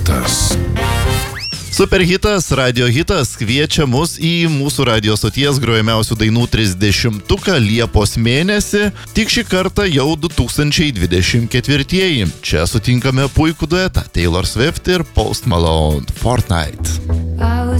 hitas. Superhitas, radio hitas kviečia mus į mūsų radio stoties grojamiausių dainų 30-tuką Liepos mėnesį, tik šį kartą jau 2024. Čia sutinkame puikų duetą Taylor Swift ir Post Malone, Fortnite.